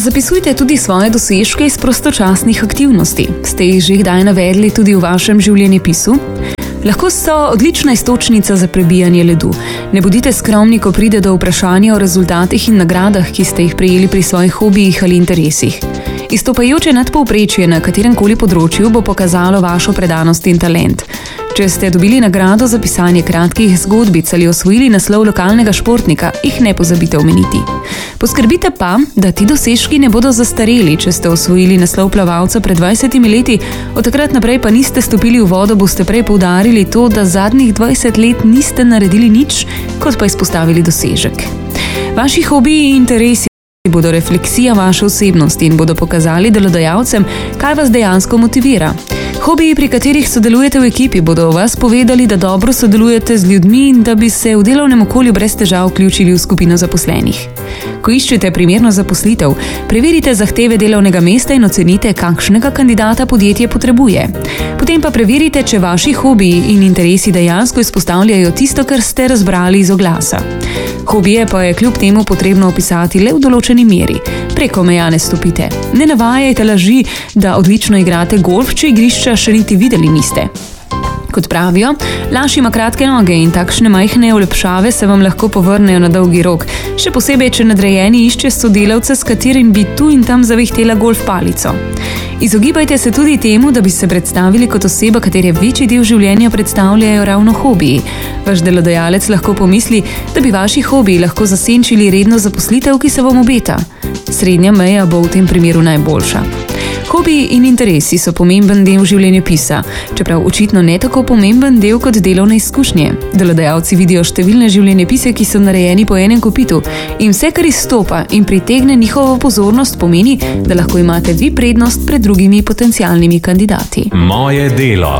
Zapisujte tudi svoje dosežke iz prostočasnih aktivnosti. Ste jih že kdaj navedli tudi v vašem življenjepisu? Lahko so odlična iztočnica za prebijanje ledu. Ne bodite skromni, ko pride do vprašanja o rezultatih in nagradah, ki ste jih prejeli pri svojih hobijih ali interesih. Izstopajoče nadpovprečje na kateremkoli področju bo pokazalo vašo predanost in talent. Če ste dobili nagrado za pisanje kratkih zgodbic ali osvojili naslov lokalnega športnika, jih ne pozabite omeniti. Poskrbite pa, da ti dosežki ne bodo zastareli. Če ste osvojili naslov plavalca pred 20 leti, od takrat naprej pa niste stopili v vodo, boste prej poudarili to, da zadnjih 20 let niste naredili nič, kot pa izpostavili dosežek. Vaši hobiji in interesi bodo refleksija vaše osebnosti in bodo pokazali delodajalcem, kaj vas dejansko motivira. Hobiji, pri katerih sodelujete v ekipi, bodo o vas povedali, da dobro sodelujete z ljudmi in da bi se v delovnem okolju brez težav vključili v skupino zaposlenih. Ko iščete primerno zaposlitev, preverite zahteve delovnega mesta in ocenite, kakšnega kandidata podjetje potrebuje. Potem pa preverite, če vaši hobiji in interesi dejansko izpostavljajo tisto, kar ste razbrali iz oglasa. Hobije pa je kljub temu potrebno opisati le v določeni meri. Preko meja ne stopite. Ne navajajte laži, da odlično igrate golf, če igrišča še niti videli niste. Kot pravijo, laž ima kratke noge in takšne majhne olepšave se vam lahko povrnejo na dolgi rok, še posebej, če nadrejeni išče sodelavca, s katerim bi tu in tam zavihtela golf palico. Izogibajte se tudi temu, da bi se predstavili kot oseba, katere večji del življenja predstavljajo ravno hobiji. Vaš delodajalec lahko pomisli, da bi vaši hobiji lahko zasenčili redno zaposlitev, ki se vam obeta. Srednja meja bo v tem primeru najboljša. Hobiji in interesi so pomemben del življenjepisa, čeprav očitno ne tako pomemben del kot delovne izkušnje. Delodajalci vidijo številne življenjepise, ki so narejeni po enem kopitu, in vse, kar izstopa in pritegne njihovo pozornost, pomeni, da lahko imate vi prednost pred drugimi potencialnimi kandidati. Moje delo.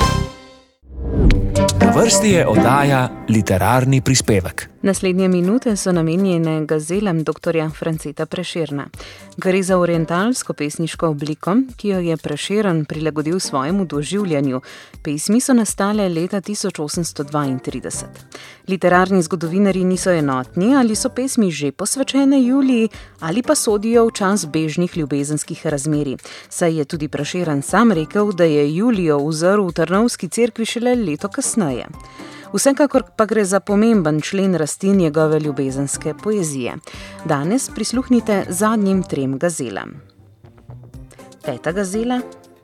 Na vrsti je oddaja Literarni prispevek. Naslednje minute so namenjene gazelam dr. Franceta Prešerna. Gre za orientalsko pesniško obliko, ki jo je Prešeren prilagodil svojemu doživljanju. Pesmi so nastale leta 1832. Literarni zgodovinarji niso enotni, ali so pesmi že posvečene Juliji ali pa sodijo v čas bežnih ljubezenskih razmerij. Saj je tudi Prešeren sam rekel, da je Julijo uzrl v Trnovski cerkvi šele leto kasneje. Vsekakor pa gre za pomemben člen rasti njegove ljubezenske poezije. Danes prisluhnite zadnjim 3 gazelam. 5. gazela.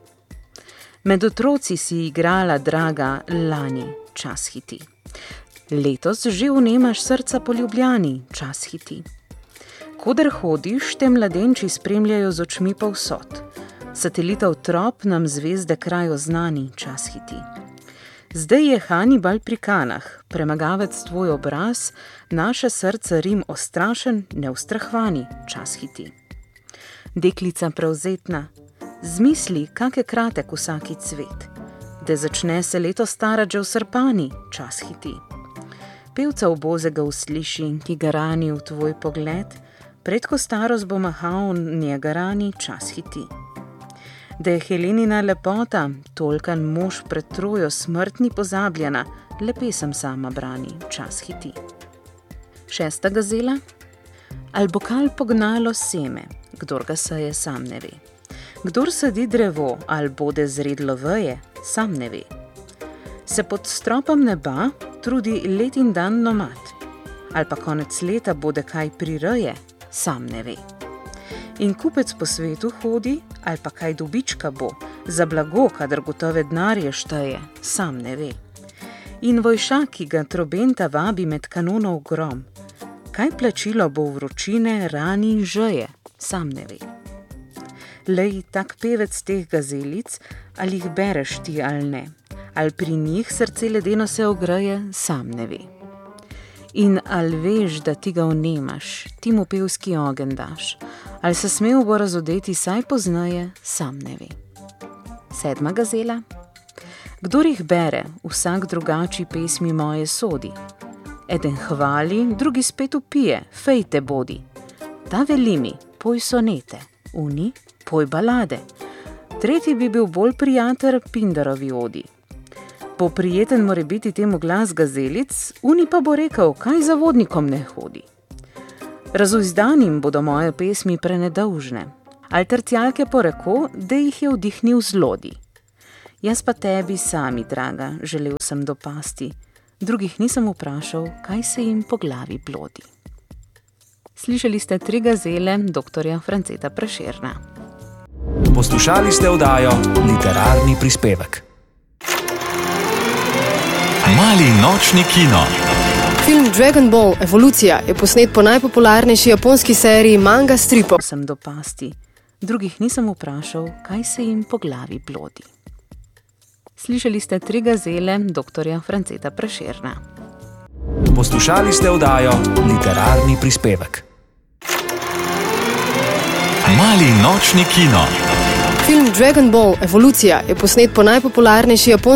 Med otroci si igrala, draga, lani, čas hiti. Letos že vnemaš srca po Ljubljani, čas hiti. Koder hodiš, te mladenči spremljajo z očmi povsod. Satelitov trop nam zvezde kraj oznani, čas hiti. Zdaj je Hannibal pri Kanah, premagavec tvoj obraz, naše srce Rim ostrašen, neustrahvani, čas hiti. Deklica prevzetna, zmisli, kak je kratek vsaki cvet, da začne se leto starati že v Srpani, čas hiti. Pevca ubozega usliši, ki ga rani v tvoj pogled, predko starost bo mahal njega rani, čas hiti. Da je Helenina lepota, tolkan mož pred Trojo smrtni pozabljena, le pesem sama brani, čas hiti. 6. gazela. Al bo kal pognalo seme, kdor ga seje, sam ne ve. Kdor sadi drevo, al bode zredlo veje, sam ne ve. Se pod stropom neba trudi let in dan nomad, al pa konec leta bode kaj prireje, sam ne ve. In kupec po svetu hodi, ali pa kaj dobička bo, za blago, kadar gotove denarje šteje, sam ne ve. In vojšak, ki ga trobenta vabi med kanonov grom, kaj plačilo bo vročine, rani in žeje, sam ne ve. Lej, tak pevec teh gazelic, ali jih bereš ti ali ne, ali pri njih srce ledeno se ogreje, sam ne ve. In ali veš, da ti ga vnemaš, ti mu pevski ogenj daš, ali se smel bo razodeti saj poznaje, sam ne ve. 7. gazela. Kdor jih bere, vsak drugači pesmi moje sodi. Eden hvali, drugi spet upije, fejte bodi. Ta veli mi, poj sonete, uni, poj balade. Tretji bi bil bolj prijatelj Pindarovi odi. Poprijeten more biti temu glas gazelic, uni pa bo rekel, kaj za vodnikom ne hodi. Razuzdanim bodo moje pesmi prenedolžne. Ali tercijalke poreko, da jih je vdihnil zlodi. Jaz pa tebi sami, draga, želel sem dopasti. Drugih nisem vprašal, kaj se jim po glavi blodi. Slišali ste 3 gazele dr. Franceta Prešerna. Poslušali ste oddajo Literarni prispevek. Mali nočni kino. Film Dragon Ball Evolucija je posnet po najpopularnejši japonski seriji manga stripov. Sem dopasti. Drugih nisem vprašal, kaj se jim po glavi blodi. Slišali ste 3 gazele dr. Franceta Prešerna. Poslušali ste oddajo Literarni prispevek. Mali nočni kino. Film Dragon Ball Evolucija je posnet po najpopularnejši japonski